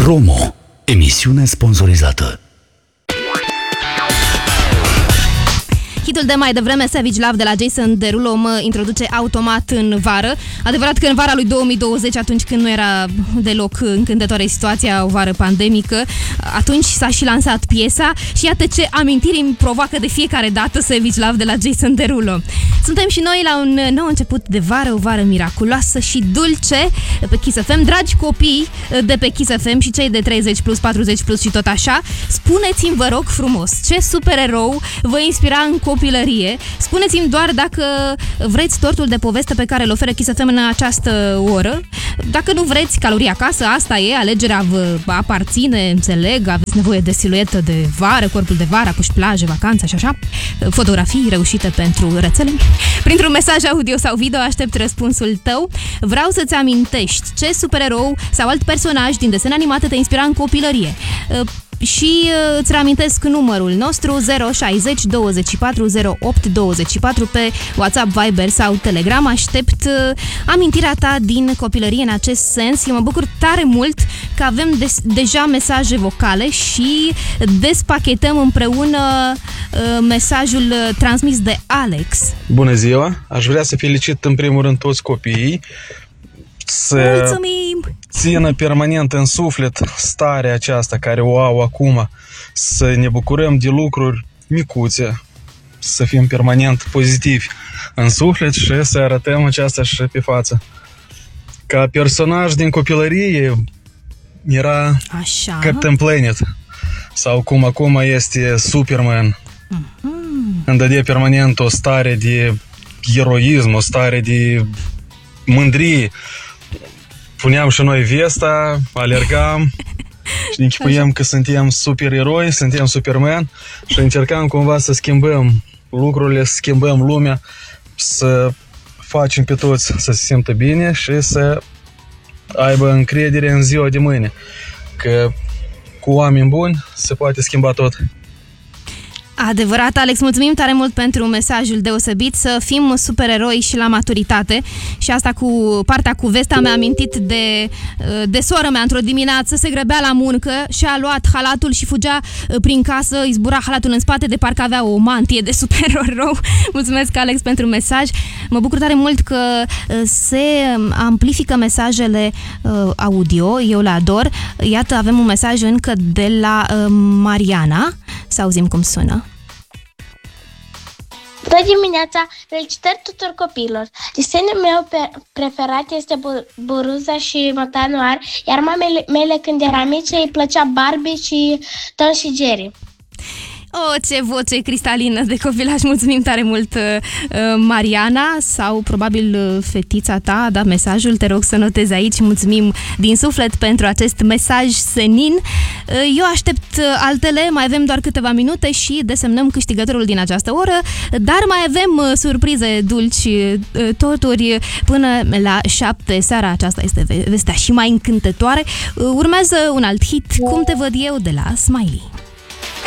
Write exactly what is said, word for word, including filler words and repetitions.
Promo. Emisiune sponsorizată. Hitul de mai devreme, Savage Love de la Jason Derulo, mă introduce automat în vară. Adevărat că în vara lui două mii douăzeci, atunci când nu era deloc încântătoare situația, o vară pandemică, atunci s-a și lansat piesa și iată ce amintiri îmi provoacă de fiecare dată Savage Love de la Jason Derulo. Suntem și noi la un nou început de vară, o vară miraculoasă și dulce pe Kiss F M. Dragi copii de pe Kiss F M și cei de treizeci plus, patruzeci plus și tot așa, spuneți-mi, vă rog frumos, ce supererou vă inspira în copilărie. Spuneți-mi doar dacă vreți tortul de poveste pe care îl oferă Kiss F M în această oră. Dacă nu vreți, calorii acasă, asta e, alegerea vă aparține, înțeleg, aveți nevoie de siluetă de vară, corpul de vară, apuși plaje, vacanță și așa. Fotografii reușite pentru rețele. Printr-un mesaj audio sau video aștept răspunsul tău. Vreau să-ți amintești ce supererou sau alt personaj din desene animate te inspira în copilărie. Și îți reamintesc numărul nostru zero șaizeci douăzeci și patru zero opt douăzeci și patru pe WhatsApp, Viber sau Telegram. Aștept amintirea ta din copilărie în acest sens. Eu mă bucur tare mult că avem de- deja mesaje vocale și despachetăm împreună mesajul transmis de Alex. Bună ziua! Aș vrea să felicit în primul rând toți copiii, să Mulțumim! țină permanent în suflet starea aceasta care o au acum, să ne bucurăm de lucruri micuțe, să fim permanent pozitivi în suflet și să arătăm aceasta și pe față. Ca personaj din copilărie era Așa. Captain Planet, sau cum acum este Superman. Mm-hmm. Îmi dădea permanent o stare de eroism, o stare de mândrie. Puneam și noi vesta, alergam și ne închipuiam că suntem supereroi, suntem Superman și încercam cumva să schimbăm lucrurile, să schimbăm lumea, să facem pe toți să se simtă bine și să aibă încredere în ziua de mâine, că cu oameni buni se poate schimba tot. Adevărat, Alex, mulțumim tare mult pentru mesajul deosebit. Să fim supereroi și la maturitate. Și asta cu partea cu vesta mi-a amintit de, de soră mea. Într-o dimineață se grăbea la muncă și a luat halatul și fugea prin casă, îi zbura halatul în spate, de parcă avea o mantie de supererou. Mulțumesc, Alex, pentru mesaj. Mă bucur tare mult că se amplifică mesajele audio. Eu le ador. Iată, avem un mesaj încă de la Mariana. Să auzim cum sună. Bună dimineața! Felicitări tuturor copiilor! Desenul meu preferat este Buruza și Motanul Ar, iar mamele mele când eram mici îi plăcea Barbie și Tom și Jerry. Oh, ce voce cristalină de copilaj! Mulțumim tare mult, Mariana, sau probabil fetița ta a dat mesajul. Te rog să notezi aici. Mulțumim din suflet pentru acest mesaj senin. Eu aștept altele, mai avem doar câteva minute și desemnăm câștigătorul din această oră, dar mai avem surprize dulci, torturi până la șapte seara. Aceasta este vestea și mai încântătoare. Urmează un alt hit, Cum te văd eu, de la Smiley.